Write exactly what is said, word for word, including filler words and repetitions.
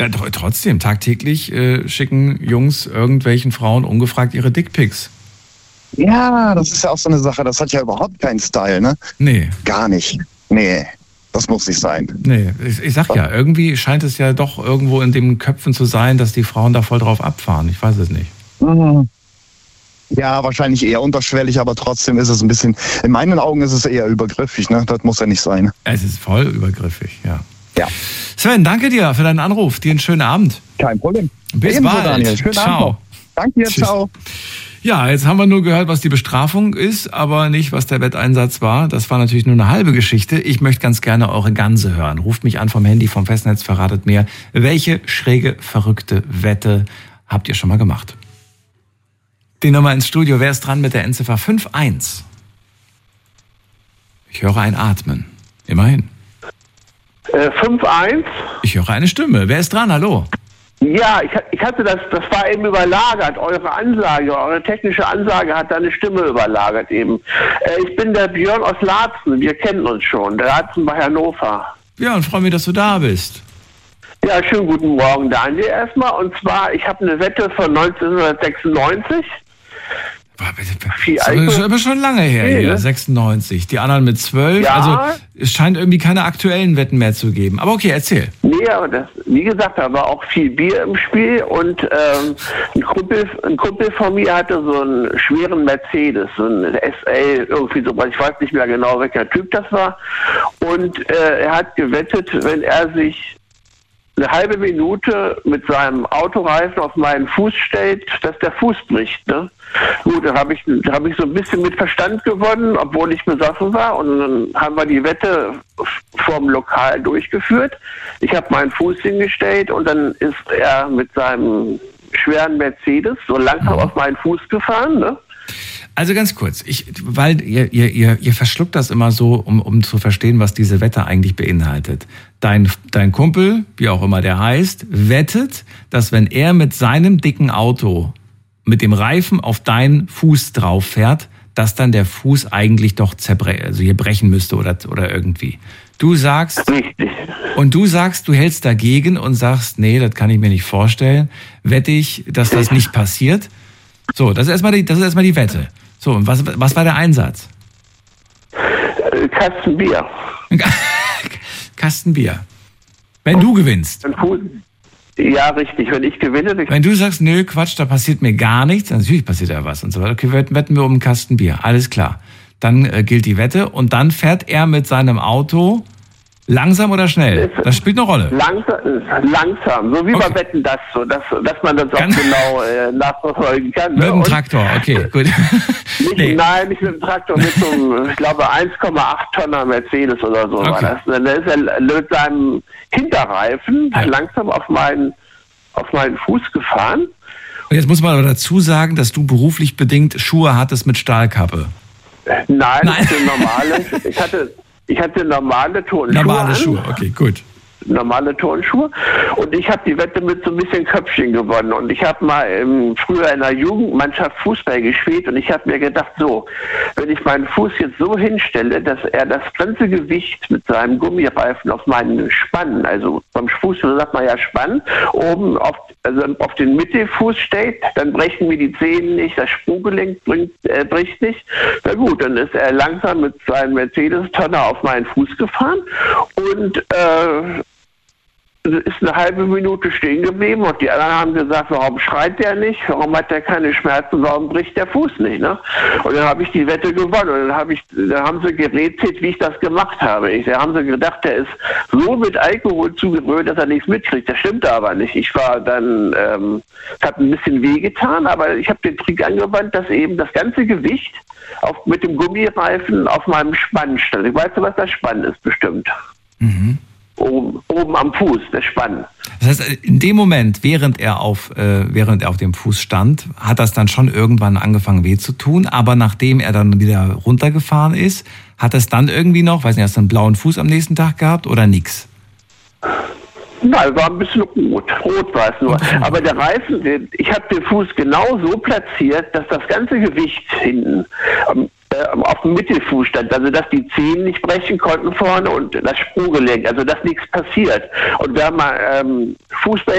Ja, trotzdem, tagtäglich äh, schicken Jungs irgendwelchen Frauen ungefragt ihre Dickpics. Ja, das ist ja auch so eine Sache, das hat ja überhaupt keinen Style, ne? Nee. Gar nicht. Nee, das muss nicht sein. Nee, ich, ich sag ja, irgendwie scheint es ja doch irgendwo in den Köpfen zu sein, dass die Frauen da voll drauf abfahren. Ich weiß es nicht. Mhm. Ja, wahrscheinlich eher unterschwellig, aber trotzdem ist es ein bisschen, in meinen Augen ist es eher übergriffig, ne? Das muss ja nicht sein. Es ist voll übergriffig, ja. Ja. Sven, danke dir für deinen Anruf. Dir einen schönen Abend. Kein Problem. Bis Ebenso, bald. Daniel. Schönen Ciao. Abend noch. Danke dir, Tschüss. ciao. Ja, jetzt haben wir nur gehört, was die Bestrafung ist, aber nicht, was der Wetteinsatz war. Das war natürlich nur eine halbe Geschichte. Ich möchte ganz gerne eure Ganze hören. Ruft mich an vom Handy, vom Festnetz, verratet mir, welche schräge, verrückte Wette habt ihr schon mal gemacht? Die Nummer ins Studio. Wer ist dran mit der Endziffer fünf eins? Ich höre ein Atmen. Immerhin. Äh, fünf eins? Ich höre eine Stimme. Wer ist dran? Hallo? Ja, ich, ich hatte das, das war eben überlagert. Eure Ansage, eure technische Ansage hat deine Stimme überlagert eben. Äh, ich bin der Björn aus Laatzen. Wir kennen uns schon. Der Laatzen bei Hannover. Ja, und freue mich, dass du da bist. Ja, schönen guten Morgen, Daniel, erstmal. Und zwar, ich habe eine Wette von neunzehnhundertsechsundneunzig. Das ist aber schon lange her Nee, hier, ne? sechsundneunzig. Die anderen mit zwölf. Ja. Also es scheint irgendwie keine aktuellen Wetten mehr zu geben. Aber okay, erzähl. Nee, aber das, wie gesagt, da war auch viel Bier im Spiel und ähm, ein, Kumpel, ein Kumpel von mir hatte so einen schweren Mercedes, so einen S L, irgendwie so, ich weiß nicht mehr genau, welcher Typ das war. Und äh, er hat gewettet, wenn er sich eine halbe Minute mit seinem Autoreifen auf meinen Fuß stellt, dass der Fuß bricht. Ne? Gut, da habe ich, da hab ich so ein bisschen mit Verstand gewonnen, obwohl ich besoffen war. Und dann haben wir die Wette vorm Lokal durchgeführt. Ich habe meinen Fuß hingestellt und dann ist er mit seinem schweren Mercedes so langsam auf meinen Fuß gefahren. Ne? Also ganz kurz, ich, weil ihr, ihr, ihr, ihr verschluckt das immer so, um, um zu verstehen, was diese Wette eigentlich beinhaltet. Dein, dein Kumpel, wie auch immer der heißt, wettet, dass wenn er mit seinem dicken Auto mit dem Reifen auf deinen Fuß drauf fährt, dass dann der Fuß eigentlich doch zerbrechen, also hier brechen müsste oder, oder irgendwie. Du sagst, Richtig. Und du sagst, du hältst dagegen und sagst, nee, das kann ich mir nicht vorstellen. Wette ich, dass das nicht passiert. So, das ist erstmal die, das ist erstmal die Wette. So, und was, was war der Einsatz? Äh, Kasten Bier. Kasten Bier. Wenn du gewinnst. Ein Fuß. Ja, richtig. Wenn ich gewinne, dann Wenn du sagst, nö, Quatsch, da passiert mir gar nichts, dann natürlich passiert da was und so weiter. Okay, wetten, wetten wir um einen Kasten Bier. Alles klar. Dann äh, gilt die Wette und dann fährt er mit seinem Auto langsam oder schnell. Das spielt eine Rolle. Langsam, langsam, so wie Okay. bei Wetten, das so, dass, dass man das auch Ganz- genau äh, nachverfolgen kann. Mit ne? dem Und Traktor, okay, gut. Nicht, Nee. Nein, nicht mit dem Traktor, mit so einem, ich glaube, eins Komma acht Tonner Mercedes oder so war Okay. das. Dann ist er mit seinem Hinterreifen Ja. langsam auf meinen, auf meinen Fuß gefahren. Und jetzt muss man aber dazu sagen, dass du beruflich bedingt Schuhe hattest mit Stahlkappe. Nein, Nein. Ich hatte normale, ich hatte, ich hatte normale Turnschuhe Normale an. Schuhe, okay, gut. normale Turnschuhe und ich habe die Wette mit so ein bisschen Köpfchen gewonnen und ich habe mal ähm, früher in der Jugendmannschaft Fußball gespielt und ich habe mir gedacht, so, wenn ich meinen Fuß jetzt so hinstelle, dass er das ganze Gewicht mit seinem Gummireifen auf meinen Spann, also beim Fuß, so sagt man ja Spann, oben auf, also auf den Mittelfuß stellt, dann brechen mir die Zehen nicht, das Sprunggelenk bringt, äh, bricht nicht. Na gut, dann ist er langsam mit seinem Mercedes-Tonner auf meinen Fuß gefahren und äh, ist eine halbe Minute stehen geblieben und die anderen haben gesagt, warum schreit der nicht, warum hat der keine Schmerzen, warum bricht der Fuß nicht, ne? Und dann habe ich die Wette gewonnen und dann habe ich, dann haben sie gerätselt, wie ich das gemacht habe. Ich, da haben sie gedacht, der ist so mit Alkohol zugerührt, dass er nichts mitkriegt. Das stimmte aber nicht. Ich war dann, ähm, es hat ein bisschen wehgetan, aber ich habe den Trick angewandt, dass eben das ganze Gewicht auf, mit dem Gummireifen auf meinem Spann stand. Ich weiß, was das Spann ist, bestimmt. Mhm. Oben, oben am Fuß, der Spann. Das heißt, in dem Moment, während er auf, äh, während er auf dem Fuß stand, hat das dann schon irgendwann angefangen weh zu tun. Aber nachdem er dann wieder runtergefahren ist, hat es dann irgendwie noch, weiß nicht, hast du einen blauen Fuß am nächsten Tag gehabt oder nix? Nein, war ein bisschen rot. Rot war es nur. Aber der Reifen, ich habe den Fuß genau so platziert, dass das ganze Gewicht hinten, äh, auf dem Mittelfuß stand, also dass die Zehen nicht brechen konnten vorne und das Sprunggelenk, also dass nichts passiert. Und wir haben mal ähm, Fußball